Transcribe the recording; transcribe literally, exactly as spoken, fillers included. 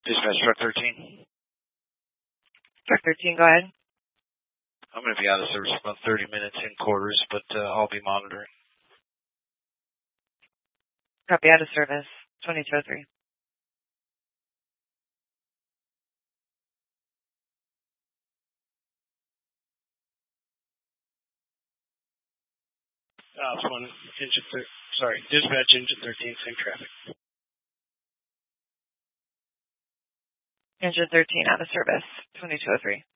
Dispatch truck thirteen. Truck thirteen, go ahead. I'm going to be out of service about thirty minutes in quarters, but uh, I'll be monitoring. Copy, out of service. twenty-two oh three. Ops one, engine thir- sorry, dispatch engine thirteen, same traffic. Engine thirteen, out of service. twenty-two oh three.